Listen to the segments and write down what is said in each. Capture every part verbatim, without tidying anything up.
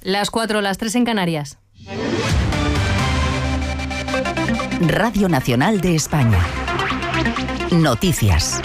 Las cuatro, las tres en Canarias. Radio Nacional de España. Noticias.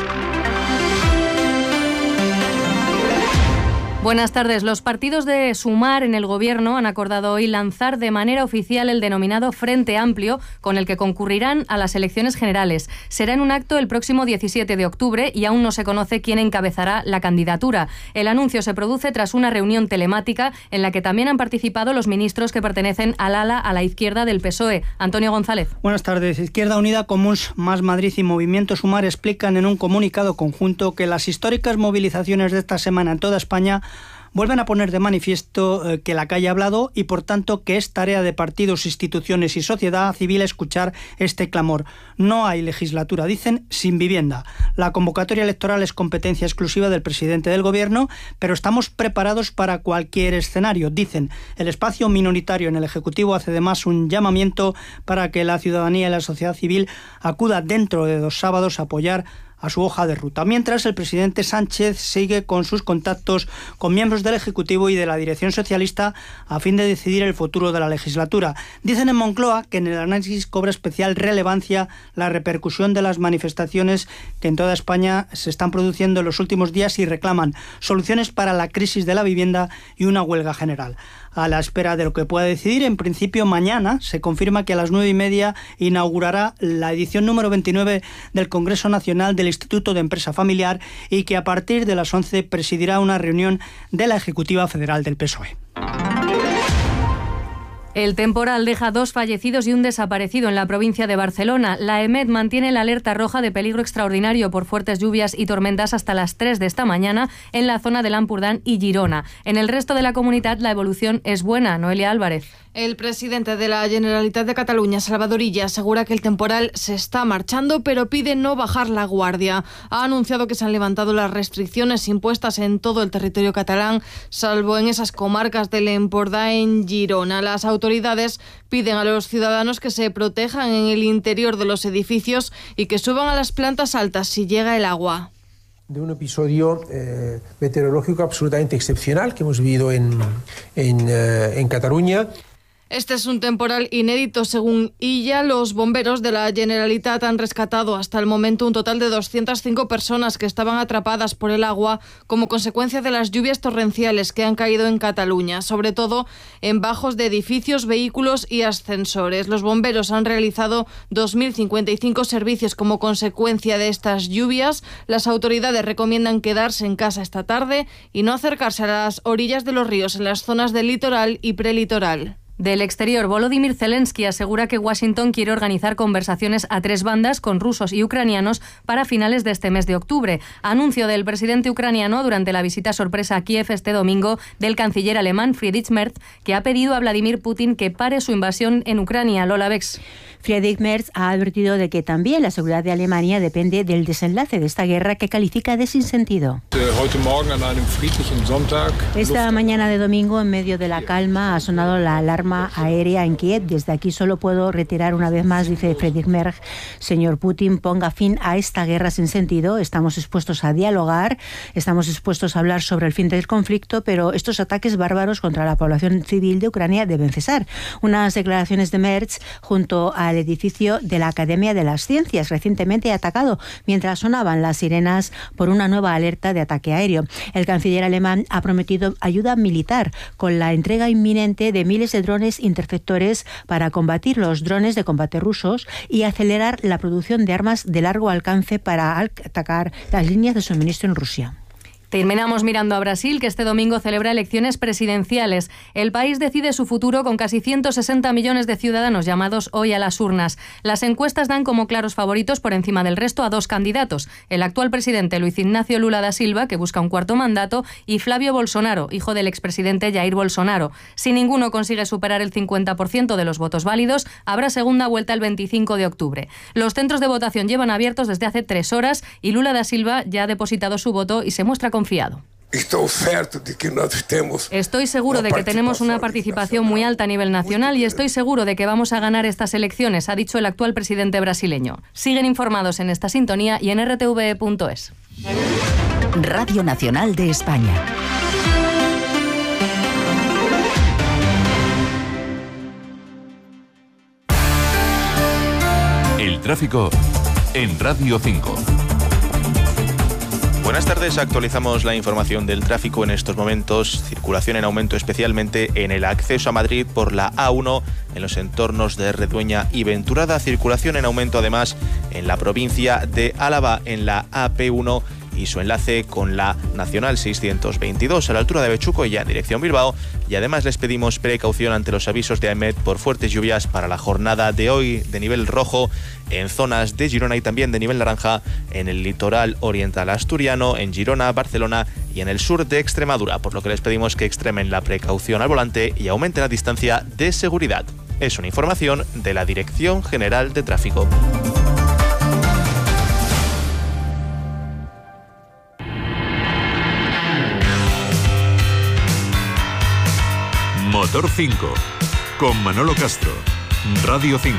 Buenas tardes. Los partidos de Sumar en el Gobierno han acordado hoy lanzar de manera oficial el denominado Frente Amplio, con el que concurrirán a las elecciones generales. Será en un acto el próximo diecisiete de octubre y aún no se conoce quién encabezará la candidatura. El anuncio se produce tras una reunión telemática en la que también han participado los ministros que pertenecen al ala a la izquierda del P S O E. Antonio González. Buenas tardes. Izquierda Unida, Comuns, Más Madrid y Movimiento Sumar explican en un comunicado conjunto que las históricas movilizaciones de esta semana en toda España vuelven a poner de manifiesto eh, que la calle ha hablado y, por tanto, que es tarea de partidos, instituciones y sociedad civil escuchar este clamor. No hay legislatura, dicen, sin vivienda. La convocatoria electoral es competencia exclusiva del presidente del Gobierno, pero estamos preparados para cualquier escenario, dicen. El espacio minoritario en el Ejecutivo hace además un llamamiento para que la ciudadanía y la sociedad civil acuda dentro de dos sábados a apoyar a su hoja de ruta. Mientras, el presidente Sánchez sigue con sus contactos con miembros del Ejecutivo y de la dirección socialista a fin de decidir el futuro de la legislatura. Dicen en Moncloa que en el análisis cobra especial relevancia la repercusión de las manifestaciones que en toda España se están produciendo en los últimos días y reclaman soluciones para la crisis de la vivienda y una huelga general. A la espera de lo que pueda decidir, en principio mañana se confirma que a las nueve y media inaugurará la edición número veintinueve del Congreso Nacional del Instituto de Empresa Familiar y que a partir de las once presidirá una reunión de la Ejecutiva Federal del P S O E. El temporal deja dos fallecidos y un desaparecido en la provincia de Barcelona. La EMET mantiene la alerta roja de peligro extraordinario por fuertes lluvias y tormentas hasta las tres de esta mañana en la zona del Ampurdán y Girona. En el resto de la comunidad la evolución es buena. Noelia Álvarez. El presidente de la Generalitat de Cataluña, Salvador Illa, asegura que el temporal se está marchando, pero pide no bajar la guardia. Ha anunciado que se han levantado las restricciones impuestas en todo el territorio catalán, salvo en esas comarcas del Empordà en Girona. Las autoridades piden a los ciudadanos que se protejan en el interior de los edificios y que suban a las plantas altas si llega el agua. De un episodio eh, meteorológico absolutamente excepcional que hemos vivido en, en, eh, en Cataluña. Este es un temporal inédito, según Illa. Los bomberos de la Generalitat han rescatado hasta el momento un total de doscientas cinco personas que estaban atrapadas por el agua como consecuencia de las lluvias torrenciales que han caído en Cataluña, sobre todo en bajos de edificios, vehículos y ascensores. Los bomberos han realizado dos mil cincuenta y cinco servicios como consecuencia de estas lluvias. Las autoridades recomiendan quedarse en casa esta tarde y no acercarse a las orillas de los ríos en las zonas del litoral y prelitoral. Del exterior, Volodymyr Zelensky asegura que Washington quiere organizar conversaciones a tres bandas con rusos y ucranianos para finales de este mes de octubre. Anuncio del presidente ucraniano durante la visita sorpresa a Kiev este domingo del canciller alemán Friedrich Merz, que ha pedido a Vladimir Putin que pare su invasión en Ucrania. Lola Bex. Friedrich Merz ha advertido de que también la seguridad de Alemania depende del desenlace de esta guerra que califica de sinsentido. Esta mañana de domingo, en medio de la calma, ha sonado la alarma aérea en Kiev. Desde aquí solo puedo reiterar una vez más, dice Friedrich Merz, señor Putin, ponga fin a esta guerra sin sentido. Estamos dispuestos a dialogar, estamos dispuestos a hablar sobre el fin del conflicto, pero estos ataques bárbaros contra la población civil de Ucrania deben cesar. Unas declaraciones de Merz junto al edificio de la Academia de las Ciencias, recientemente atacado, mientras sonaban las sirenas por una nueva alerta de ataque aéreo. El canciller alemán ha prometido ayuda militar con la entrega inminente de miles de drones interceptores para combatir los drones de combate rusos y acelerar la producción de armas de largo alcance para atacar las líneas de suministro en Rusia. Terminamos mirando a Brasil, que este domingo celebra elecciones presidenciales. El país decide su futuro con casi ciento sesenta millones de ciudadanos llamados hoy a las urnas. Las encuestas dan como claros favoritos por encima del resto a dos candidatos: el actual presidente Luiz Inácio Lula da Silva, que busca un cuarto mandato, y Flávio Bolsonaro, hijo del expresidente Jair Bolsonaro. Si ninguno consigue superar el cincuenta por ciento de los votos válidos, habrá segunda vuelta el veinticinco de octubre. Los centros de votación llevan abiertos desde hace tres horas y Lula da Silva ya ha depositado su voto y se muestra confiado. Estoy seguro de que tenemos una participación muy alta a nivel nacional y estoy seguro de que vamos a ganar estas elecciones, ha dicho el actual presidente brasileño. Siguen informados en esta sintonía y en r t v e punto es. Radio Nacional de España. tráfico en Radio cinco. Buenas tardes, actualizamos la información del tráfico en estos momentos. Circulación en aumento especialmente en el acceso a Madrid por la A uno, en los entornos de Redueña y Venturada. Circulación en aumento además en la provincia de Álava, en la A P uno y su enlace con la Nacional seiscientos veintidós a la altura de Bechuco y ya en dirección Bilbao. Y además les pedimos precaución ante los avisos de AEMET por fuertes lluvias para la jornada de hoy, de nivel rojo en zonas de Girona y también de nivel naranja en el litoral oriental asturiano, en Girona, Barcelona y en el sur de Extremadura, por lo que les pedimos que extremen la precaución al volante y aumenten la distancia de seguridad. Es una información de la Dirección General de Tráfico. Motor cinco, con Manolo Castro, Radio cinco.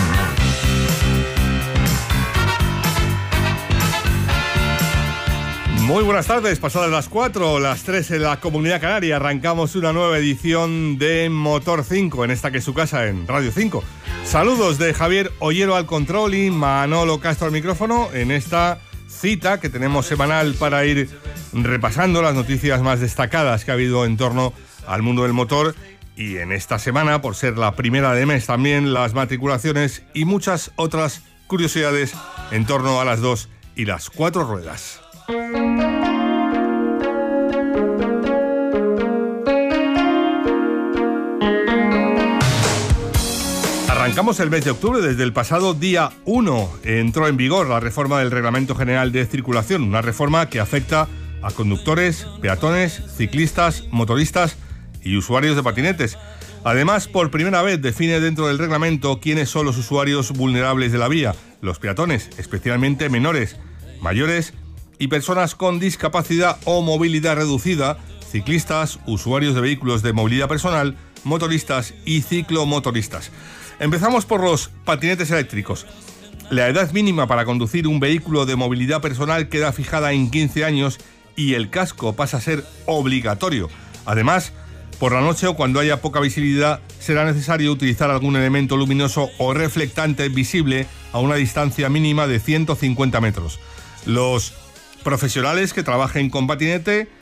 Muy buenas tardes, pasadas las cuatro, las tres en la Comunidad Canaria, arrancamos una nueva edición de Motor cinco, en esta que es su casa, en Radio cinco. Saludos de Javier Ollero al control y Manolo Castro al micrófono, en esta cita que tenemos semanal para ir repasando las noticias más destacadas que ha habido en torno al mundo del motor, y en esta semana, por ser la primera de mes, también las matriculaciones y muchas otras curiosidades en torno a las dos y las cuatro ruedas. Arrancamos el mes de octubre. Desde el pasado día uno entró en vigor la reforma del Reglamento General de Circulación, una reforma que afecta a conductores, peatones, ciclistas, motoristas y usuarios de patinetes. Además, por primera vez define dentro del reglamento quiénes son los usuarios vulnerables de la vía: los peatones, especialmente menores, mayores y personas con discapacidad o movilidad reducida, ciclistas, usuarios de vehículos de movilidad personal, motoristas y ciclomotoristas. Empezamos por los patinetes eléctricos. La edad mínima para conducir un vehículo de movilidad personal queda fijada en quince años y el casco pasa a ser obligatorio. Además, por la noche o cuando haya poca visibilidad, será necesario utilizar algún elemento luminoso o reflectante visible a una distancia mínima de ciento cincuenta metros. Los profesionales que trabajen con patinete